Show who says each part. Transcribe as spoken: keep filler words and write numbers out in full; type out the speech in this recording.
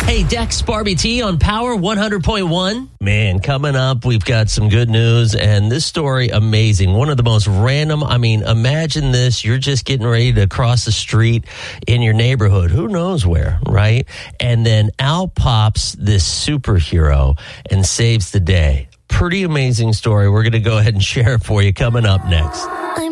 Speaker 1: Hey, Dex Barbie T on Power one hundred point one. Man, coming up, we've got some good news, and this story, amazing. One of the most random, I mean, imagine this. You're just getting ready to cross the street in your neighborhood. Who knows where, right? And then out pops this superhero and saves the day. Pretty amazing story. We're going to go ahead and share it for you coming up next.